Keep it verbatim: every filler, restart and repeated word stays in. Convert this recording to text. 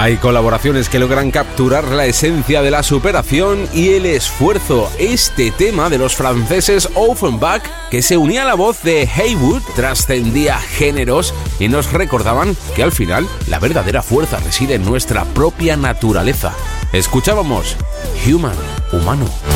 Hay colaboraciones que logran capturar la esencia de la superación y el esfuerzo. Este tema de los franceses Offenbach, que se unía a la voz de Haywood, trascendía géneros y nos recordaban que al final la verdadera fuerza reside en nuestra propia naturaleza. Escuchábamos Human, humano.